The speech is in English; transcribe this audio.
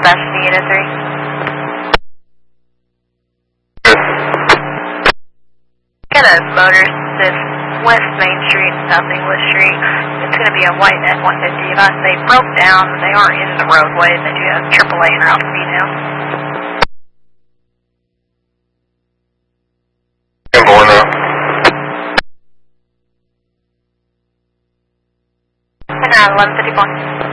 Dispatch to 803. Got a motor that's West Main Street, South English Street. It's going to be a white F-150. They broke down. They aren't in the roadway. They do have AAA and Route B now. I'm going now. 1154.